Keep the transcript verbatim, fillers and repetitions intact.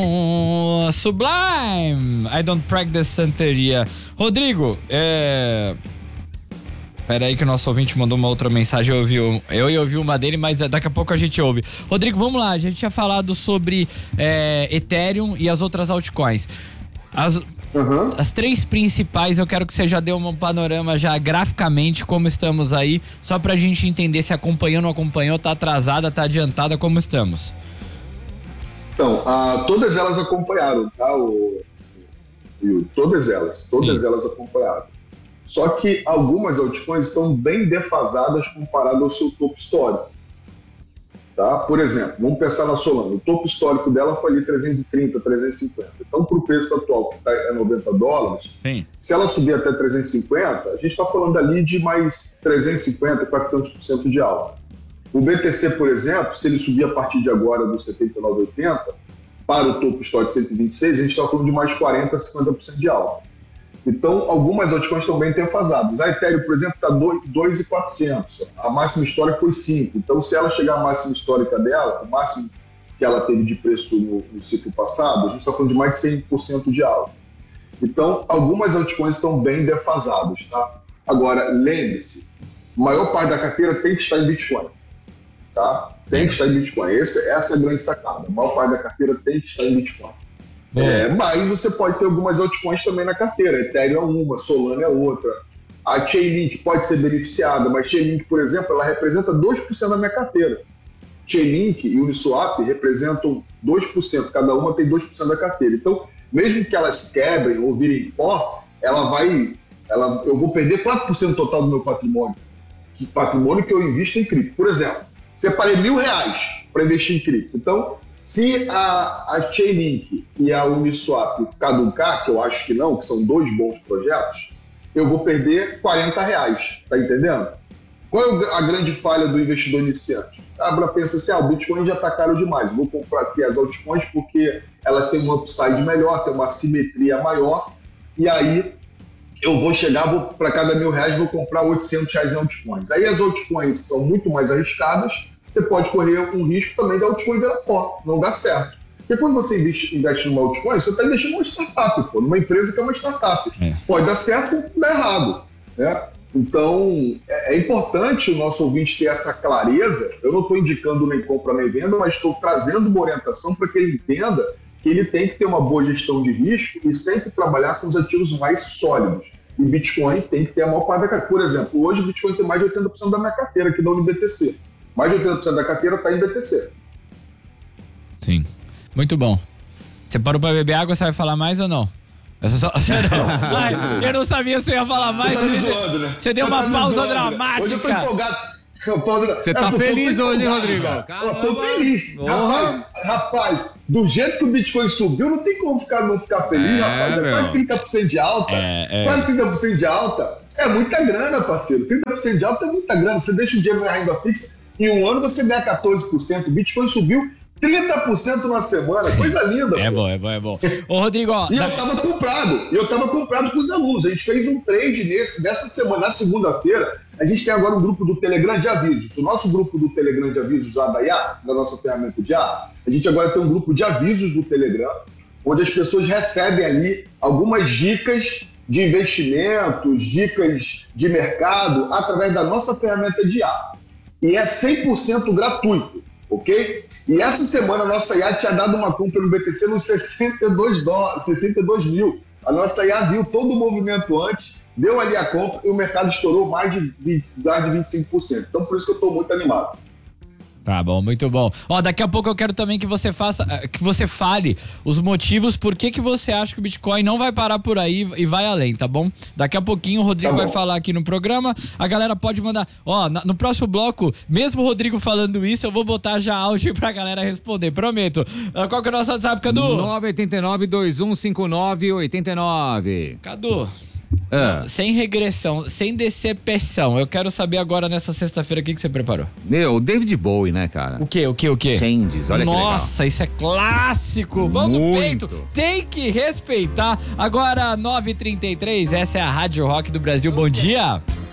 com Sublime. I don't practice Santeria. Rodrigo, é... Pera aí que o nosso ouvinte mandou uma outra mensagem, eu ouvi, eu ouvi uma dele, mas daqui a pouco a gente ouve. Rodrigo, vamos lá, a gente tinha falado sobre é, Ethereum e as outras altcoins. As, uhum. as três principais, eu quero que você já dê um panorama já graficamente como estamos aí, só pra gente entender se acompanhou, não acompanhou, tá atrasada, tá adiantada, como estamos. Então, a, todas elas acompanharam, tá? O, o, todas elas, todas Sim. elas acompanharam. Só que algumas altcoins estão bem defasadas comparado ao seu topo histórico. Tá? Por exemplo, vamos pensar na Solana. O topo histórico dela foi ali trezentos e trinta, trezentos e cinquenta. Então, para o preço atual, que tá, é noventa dólares, Sim. se ela subir até trezentos e cinquenta, a gente está falando ali de mais trezentos e cinquenta, quatrocentos por cento de alta. O B T C, por exemplo, se ele subir a partir de agora dos setenta e nove, oitenta, para o topo histórico de cento e vinte e seis, a gente está falando de mais quarenta, cinquenta por cento de alta. Então, algumas altcoins estão bem defasadas. A Ethereum, por exemplo, está dois mil e quatrocentos. A máxima histórica foi cinco. Então, se ela chegar à máxima histórica dela, o máximo que ela teve de preço no, no ciclo passado, a gente está falando de mais de cem por cento de alta. Então, algumas altcoins estão bem defasadas. Tá? Agora, lembre-se, a maior parte da carteira tem que estar em Bitcoin. Tá? Tem que estar em Bitcoin. Esse, essa é a grande sacada. A maior parte da carteira tem que estar em Bitcoin. É, mas você pode ter algumas altcoins também na carteira. Ethereum é uma, Solana é outra. A Chainlink pode ser beneficiada, mas Chainlink, por exemplo, ela representa dois por cento da minha carteira. Chainlink e Uniswap representam dois por cento, cada uma tem dois por cento da carteira. Então, mesmo que elas quebrem ou virem pó, ela vai, ela, eu vou perder quatro por cento total do meu patrimônio. Que patrimônio que eu invisto em cripto. Por exemplo, separei mil reais para investir em cripto. Então, se a, a Chainlink e a Uniswap caducar, que eu acho que não, que são dois bons projetos, eu vou perder quarenta reais, tá entendendo? Qual é a grande falha do investidor iniciante? A Abra pensa assim, ah, o Bitcoin já está caro demais, vou comprar aqui as altcoins porque elas têm um upside melhor, têm uma simetria maior, e aí eu vou chegar, vou, para cada mil reais, vou comprar oitocentos reais em altcoins. Aí as altcoins são muito mais arriscadas, você pode correr um risco também da altcoin virar pó, não dá certo. Porque quando você investe, investe numa altcoin, você está investindo numa startup, pô, numa empresa que é uma startup. É. Pode dar certo ou dar errado. Né? Então, é, é importante o nosso ouvinte ter essa clareza. Eu não estou indicando nem compra nem venda, mas estou trazendo uma orientação para que ele entenda que ele tem que ter uma boa gestão de risco e sempre trabalhar com os ativos mais sólidos. E Bitcoin tem que ter a maior parte da carteira. Por exemplo, hoje o Bitcoin tem mais de oitenta por cento da minha carteira aqui da Uni B T C. Mais de oitenta por cento da carteira está em B T C. Sim. Muito bom. Você parou para beber água, você vai falar mais ou não? Eu, só... não. Ai, eu não sabia se você ia falar mais. Tá você... Zoando, né? Você deu uma tá pausa zoando, dramática. Hoje eu tô empolgado. Você tá é, feliz hoje, hein, Rodrigo? Eu tô feliz. Rapaz, rapaz, do jeito que o Bitcoin subiu, não tem como ficar, não ficar feliz, é, rapaz. É meu. Quase trinta por cento de alta. É, é. Quase trinta por cento de alta. É muita grana, parceiro. trinta por cento de alta é muita grana. Você deixa o dinheiro na renda fixa, em um ano você ganha quatorze por cento. O Bitcoin subiu trinta por cento na semana, coisa linda. É pô. bom, é bom, é bom. Ô, Rodrigo, ó, E tá... eu tava comprado, e eu tava comprado com os alunos. A gente fez um trade nesse, dessa semana, na segunda-feira. A gente tem agora um grupo do Telegram de avisos. O nosso grupo do Telegram de avisos lá da I A, da nossa ferramenta de I A, a gente agora tem um grupo de avisos do Telegram, onde as pessoas recebem ali algumas dicas de investimentos, dicas de mercado, através da nossa ferramenta de I A. E é cem por cento gratuito. Ok? E essa semana a nossa I A tinha dado uma compra no B T C nos sessenta e dois dólares, sessenta e dois mil. A nossa I A viu todo o movimento antes, deu ali a compra e o mercado estourou mais de, vinte, mais de vinte e cinco por cento. Então por isso que eu estou muito animado. Tá bom, muito bom. Ó, daqui a pouco eu quero também que você faça, que você fale os motivos por que que você acha que o Bitcoin não vai parar por aí e vai além, tá bom? Daqui a pouquinho o Rodrigo tá vai falar aqui no programa, a galera pode mandar, ó, no próximo bloco, mesmo o Rodrigo falando isso, eu vou botar já áudio pra galera responder, prometo. Qual que é o nosso WhatsApp, Cadu? nove oito nove, dois um cinco nove, oito nove. Cadu, ah. sem regressão, sem decepção, eu quero saber agora nessa sexta-feira o que que você preparou. Meu, David Bowie, né, cara? O que, o que, o que? Changes, olha que legal. Nossa, isso é clássico, mão no peito, tem que respeitar. Agora nove e trinta e três, essa é a Rádio Rock do Brasil, bom dia.